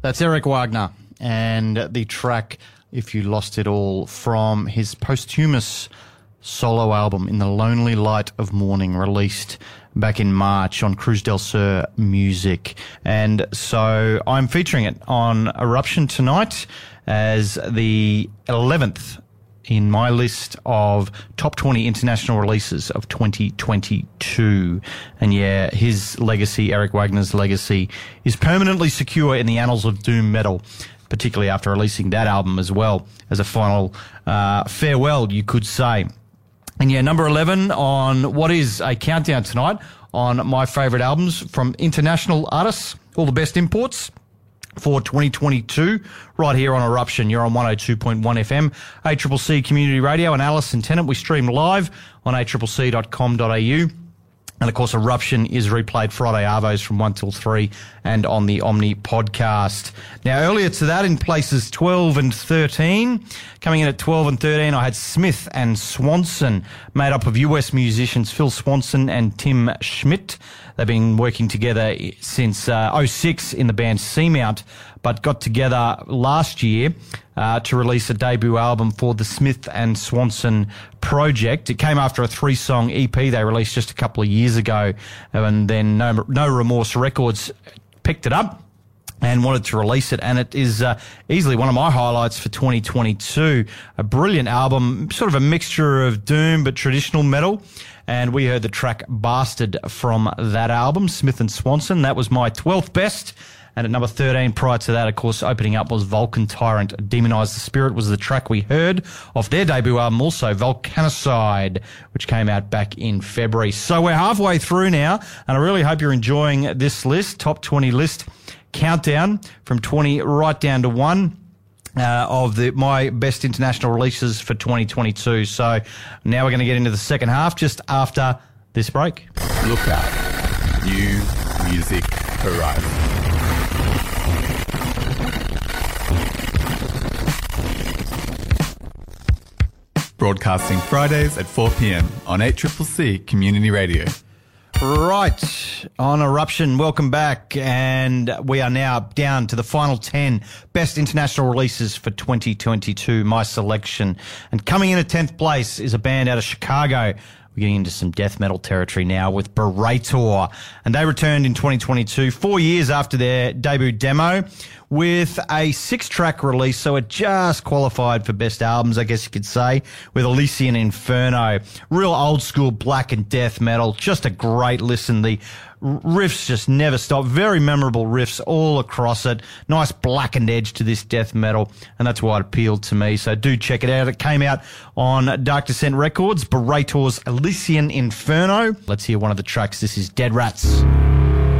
That's Eric Wagner and the track If You Lost It All from his posthumous solo album In the Lonely Light of Morning, released back in March on Cruz del Sur Music. And so I'm featuring it on Eruption tonight as the 11th in my list of top 20 international releases of 2022. And yeah, his legacy, Eric Wagner's legacy, is permanently secure in the annals of doom metal, particularly after releasing that album as well as a final farewell, you could say. And yeah, number 11 on what is a countdown tonight on my favourite albums from international artists, all the best imports for 2022, right here on Eruption. You're on 102.1 FM, ACCC Community Radio, and Alice and Tennant. We stream live on accc.com.au. And, of course, Eruption is replayed Friday Arvos from 1 till 3 and on the Omni podcast. Now, earlier to that, in places 12 and 13, coming in at 12 and 13, I had Smith and Swanson, made up of US musicians Phil Swanson and Tim Schmidt. They've been working together since 06 in the band Seamount, but got together last year to release a debut album for the Smith and Swanson project. It came after a 3-song EP they released just a couple of years ago, and then No Remorse Records picked it up and wanted to release it, and it is easily one of my highlights for 2022. A brilliant album, sort of a mixture of doom but traditional metal, and we heard the track Bastard from that album, Smith and Swanson. That was my 12th best. And at number 13, prior to that, of course, opening up was Vulcan Tyrant. Demonize the Spirit was the track we heard off their debut album, also Volcanicide, which came out back in February. So we're halfway through now, and I really hope you're enjoying this list, top 20 list countdown from 20 right down to 1. Of my best international releases for 2022. So now we're going to get into the second half just after this break. Look out. New music arrives. Broadcasting Fridays at 4 p.m. on ACCC Community Radio. Right, on Eruption, welcome back, and we are now down to the final 10 best international releases for 2022, my selection. And coming in at 10th place is a band out of Chicago. We're getting into some death metal territory now with Berator, and they returned in 2022, 4 years after their debut demo, with a 6-track release, so it just qualified for best albums, I guess you could say, with Elysian Inferno. Real old school black and death metal, just a great listen. The riffs just never stop. Very memorable riffs all across it. Nice blackened edge to this death metal, and that's why it appealed to me. So do check it out. It came out on Dark Descent Records, Berator's Elysian Inferno. Let's hear one of the tracks. This is Dead Rats.